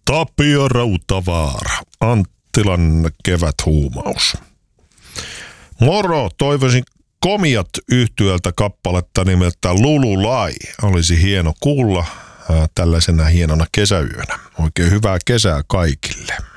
Tapio Rautavaara, Anttilan keväthuumaus. Moro, toivoisin Komiat -yhtyöltä kappaletta nimeltä Lululai. Olisi hieno kuulla tällaisena hienona kesäyönä. Oikein hyvää kesää kaikille.